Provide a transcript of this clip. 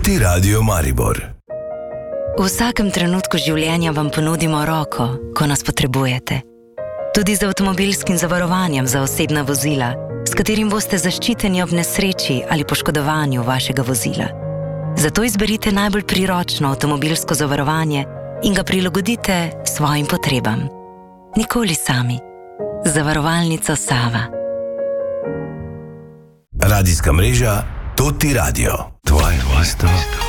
Tutti Radio Maribor. V vsakem trenutku življenja vam ponudimo roko, ko nas potrebujete. Tudi z avtomobilskim zavarovanjem za osebna vozila, s katerim boste zaščiteni ob nesreči ali poškodovanju vašega vozila. Zato izberite najbolj priročno avtomobilsko zavarovanje in ga prilagodite svojim potrebam. Nikoli sami. Zavarovalnica Sava. Radijska mreža Tutti Radio. Tvoj